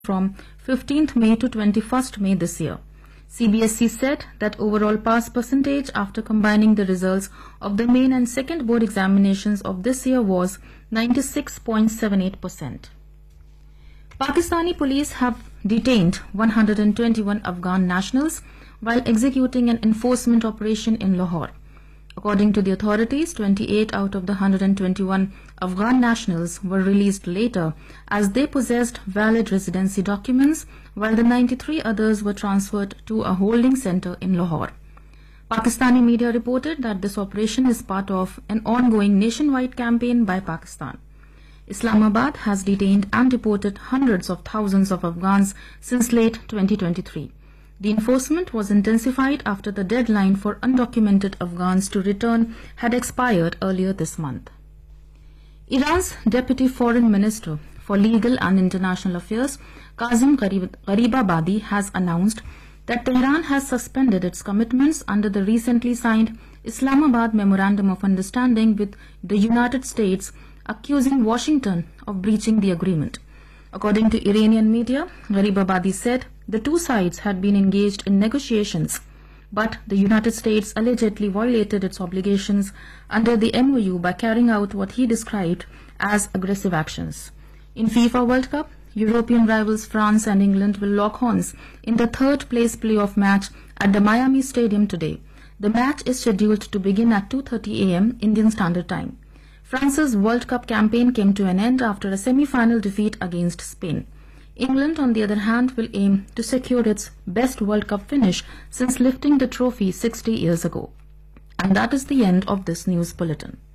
from 15th May to 21st May this year. CBSE said that overall pass percentage after combining the results of the main and second board examinations of this year was 96.78%. Pakistani police have detained 121 Afghan nationals while executing an enforcement operation in Lahore. According to the authorities, 28 out of the 121 Afghan nationals were released later as they possessed valid residency documents, while the 93 others were transferred to a holding center in Lahore. Pakistani media reported that this operation is part of an ongoing nationwide campaign by Pakistan. Islamabad has detained and deported hundreds of thousands of Afghans since late 2023. The enforcement was intensified after the deadline for undocumented Afghans to return had expired earlier this month. Iran's Deputy Foreign Minister for Legal and International Affairs, Kazem Gharibabadi, has announced that Tehran has suspended its commitments under the recently signed Islamabad Memorandum of Understanding with the United States, accusing Washington of breaching the agreement. According to Iranian media, Gharibabadi said the two sides had been engaged in negotiations, but the United States allegedly violated its obligations under the MOU by carrying out what he described as aggressive actions. In FIFA World Cup, European rivals France and England will lock horns in the third-place playoff match at the Miami Stadium today. The match is scheduled to begin at 2:30 a.m. Indian Standard Time. France's World Cup campaign came to an end after a semi-final defeat against Spain. England, on the other hand, will aim to secure its best World Cup finish since lifting the trophy 60 years ago. And that is the end of this news bulletin.